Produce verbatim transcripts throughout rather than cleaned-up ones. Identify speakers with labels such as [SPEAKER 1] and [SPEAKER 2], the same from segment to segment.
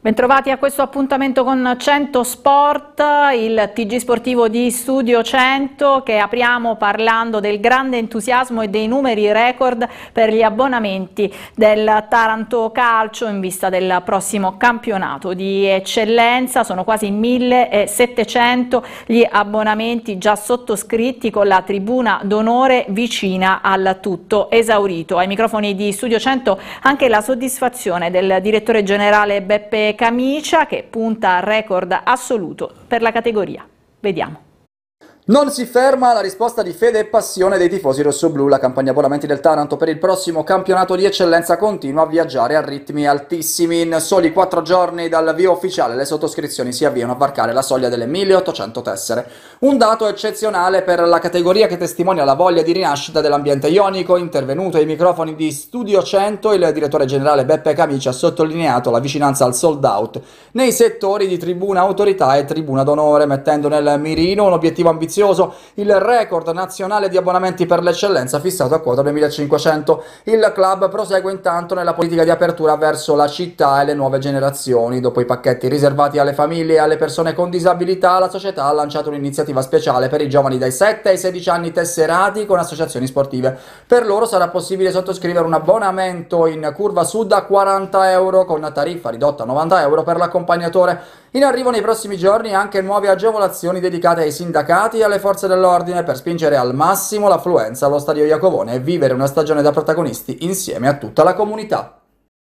[SPEAKER 1] Bentrovati a questo appuntamento con cento Sport, il T G sportivo di Studio cento che apriamo parlando del grande entusiasmo e dei numeri record per gli abbonamenti del Taranto Calcio in vista del prossimo campionato di eccellenza. Sono quasi millesettecento gli abbonamenti già sottoscritti, con la tribuna d'onore vicina al tutto esaurito. Ai microfoni di Studio cento anche la soddisfazione del direttore generale Beppe Camicia, che punta al record assoluto per la categoria. Vediamo.
[SPEAKER 2] Non si ferma la risposta di fede e passione dei tifosi rossoblù. La campagna abbonamenti del Taranto per il prossimo campionato di eccellenza continua a viaggiare a ritmi altissimi. In soli quattro giorni dal via ufficiale le sottoscrizioni si avviano a varcare la soglia delle milleottocento tessere. Un dato eccezionale per la categoria che testimonia la voglia di rinascita dell'ambiente ionico. Intervenuto ai microfoni di Studio cento, il direttore generale Beppe Camicia ha sottolineato la vicinanza al sold out nei settori di tribuna autorità e tribuna d'onore, mettendo nel mirino un obiettivo ambizioso: il record nazionale di abbonamenti per l'eccellenza fissato a quota duemilacinquecento. Il club prosegue intanto nella politica di apertura verso la città e le nuove generazioni. Dopo i pacchetti riservati alle famiglie e alle persone con disabilità, la società ha lanciato un'iniziativa speciale per i giovani dai sette ai sedici anni tesserati con associazioni sportive. Per loro sarà possibile sottoscrivere un abbonamento in curva sud a quaranta euro con tariffa ridotta a novanta euro per l'accompagnatore. In arrivo nei prossimi giorni anche nuove agevolazioni dedicate ai sindacati e alle forze dell'ordine per spingere al massimo l'affluenza allo stadio Iacovone e vivere una stagione da protagonisti insieme a tutta la comunità.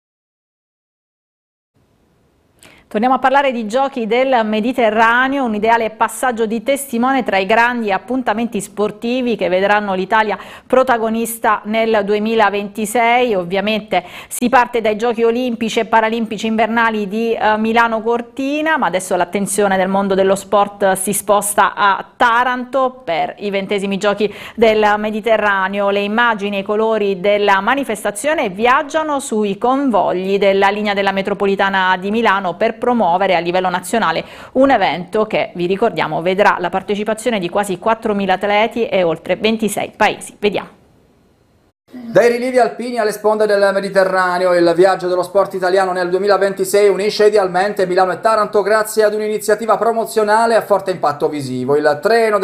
[SPEAKER 1] Torniamo a parlare di giochi del Mediterraneo, un ideale passaggio di testimone tra i grandi appuntamenti sportivi che vedranno l'Italia protagonista nel duemilaventisei. Ovviamente si parte dai Giochi Olimpici e Paralimpici invernali di eh, Milano Cortina, ma adesso l'attenzione del mondo dello sport si sposta a Taranto per i ventesimi Giochi del Mediterraneo. Le immagini e i colori della manifestazione viaggiano sui convogli della linea della metropolitana di Milano per promuovere a livello nazionale un evento che, vi ricordiamo, vedrà la partecipazione di quasi quattromila atleti e oltre ventisei paesi. Vediamo.
[SPEAKER 2] Dai rilievi alpini alle sponde del Mediterraneo, il viaggio dello sport italiano nel duemilaventisei unisce idealmente Milano e Taranto grazie ad un'iniziativa promozionale a forte impatto visivo. Il treno